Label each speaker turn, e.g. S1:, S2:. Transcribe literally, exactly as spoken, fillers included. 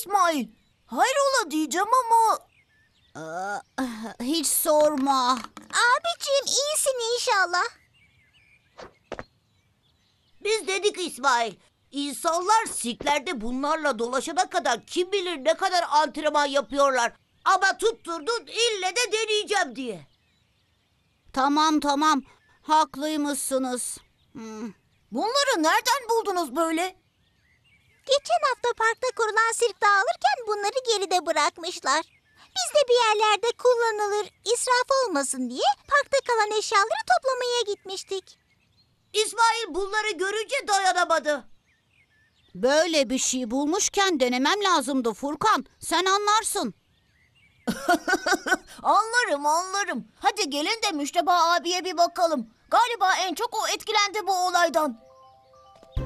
S1: İsmail. Hayrola diyeceğim ama...
S2: Aa, hiç sorma.
S3: Abicim iyisin inşallah.
S1: Biz dedik İsmail. İnsanlar sirklerde bunlarla dolaşana kadar kim bilir ne kadar antrenman yapıyorlar. Ama tutturdun ille de deneyeceğim diye.
S2: Tamam tamam. Haklıymışsınız. Hmm.
S1: Bunları nereden buldunuz böyle?
S3: Geçen hafta parkta kurulan sirk dağılırken bunları geride bırakmışlar. Biz de bir yerlerde kullanılır, israf olmasın diye parkta kalan eşyaları toplamaya gitmiştik.
S1: İsmail bunları görünce dayanamadı.
S2: Böyle bir şey bulmuşken denemem lazımdı Furkan. Sen anlarsın.
S1: Anlarım anlarım. Hadi gelin de Müşteba abiye bir bakalım. Galiba en çok o etkilendi bu olaydan.